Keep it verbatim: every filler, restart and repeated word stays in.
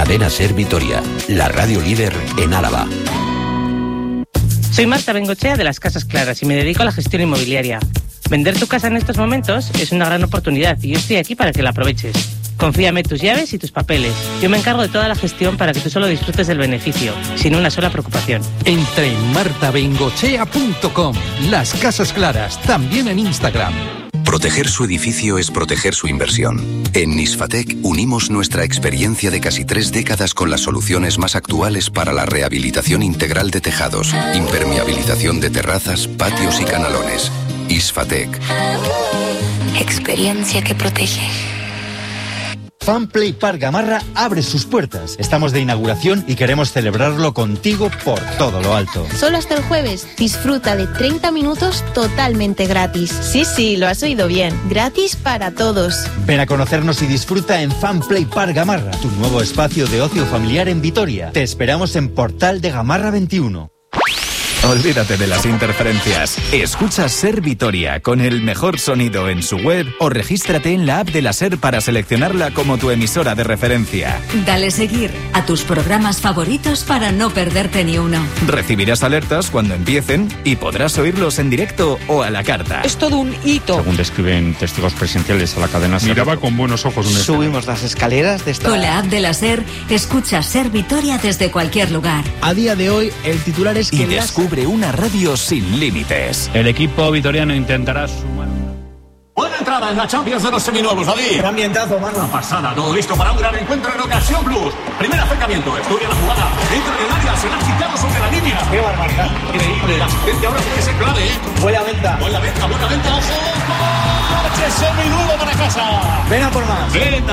Cadena Ser Vitoria, la radio líder en Álava. Soy Marta Bengochea de Las Casas Claras y me dedico a la gestión inmobiliaria. Vender tu casa en estos momentos es una gran oportunidad y yo estoy aquí para que la aproveches. Confíame tus llaves y tus papeles. Yo me encargo de toda la gestión para que tú solo disfrutes del beneficio, sin una sola preocupación. Entra en marta bengochea punto com. Las Casas Claras, también en Instagram. Proteger su edificio es proteger su inversión. En Nisfatec unimos nuestra experiencia de casi tres décadas con las soluciones más actuales para la rehabilitación integral de tejados, impermeabilización de terrazas, patios y canalones. Isfatec. Experiencia que protege. Funplay Park Gamarra abre sus puertas. Estamos de inauguración y queremos celebrarlo contigo por todo lo alto. Solo hasta el jueves. Disfruta de treinta minutos totalmente gratis. Sí, sí, lo has oído bien. Gratis para todos. Ven a conocernos y disfruta en Funplay Park Gamarra, tu nuevo espacio de ocio familiar en Vitoria. Te esperamos en Portal de Gamarra veintiuno. Olvídate de las interferencias. Escucha Ser Vitoria con el mejor sonido en su web o regístrate en la app de la Ser para seleccionarla como tu emisora de referencia. Dale seguir a tus programas favoritos para no perderte ni uno. Recibirás alertas cuando empiecen y podrás oírlos en directo o a la carta. Es todo un hito. Según describen testigos presenciales a la cadena Ser. Miraba con buenos ojos un Subimos las escaleras de esta... Con la app de la Ser, escucha Ser Vitoria desde cualquier lugar. A día de hoy, el titular es que... Y descubre una radio sin límites. El equipo vitoriano intentará sumar... Buena entrada en la Champions de los seminuevos, David. Gran ambientazo, mano. Una pasada, todo listo para un gran encuentro en Ocasión Plus. Primer acercamiento, estudia la jugada. Entra en el área, se la han quitado sobre la línea. ¡Qué barbaridad! Increíble, la asistencia ahora puede ser clave, ¿eh? Buena venta. Buena venta, buena venta, ojo. ¡Coche seminuevo para casa! Ven a por más. Ven